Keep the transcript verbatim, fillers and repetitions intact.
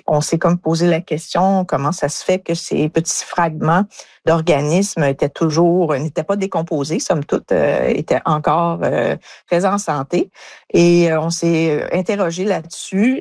on s'est comme posé la question comment ça se fait que ces petits fragments d'organismes étaient toujours, n'étaient pas décomposés, somme toute, euh, étaient encore euh, très en santé. Et euh, on s'est interrogé là-dessus